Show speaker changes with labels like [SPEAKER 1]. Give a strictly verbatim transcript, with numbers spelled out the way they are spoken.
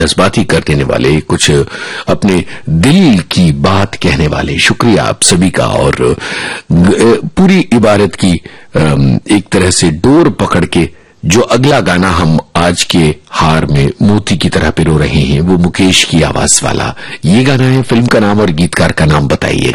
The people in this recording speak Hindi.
[SPEAKER 1] जज्बाती कर देने वाले, कुछ अपने दिल की बात कहने वाले। शुक्रिया आप सभी का। और पूरी इबारत की एक तरह से डोर पकड़ के जो अगला गाना हम आज के हार में मोती की तरह पिरो रहे हैं, वो मुकेश की आवाज वाला ये गाना है। फिल्म का नाम और गीतकार का नाम बताइए।